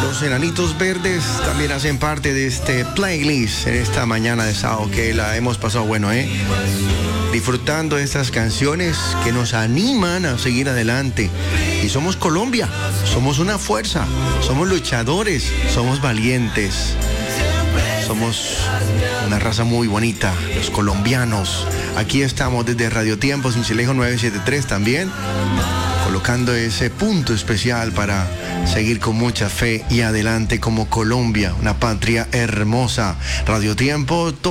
Los Enanitos Verdes también hacen parte de este playlist en esta mañana de sábado que la hemos pasado bueno, disfrutando de estas canciones que nos animan a seguir adelante. Y somos Colombia, somos una fuerza, somos luchadores, somos valientes. Somos una raza muy bonita, los colombianos. Aquí estamos desde Radio Tiempo, Cincelejo 973 también, colocando ese punto especial para seguir con mucha fe y adelante como Colombia, una patria hermosa. Radio Tiempo.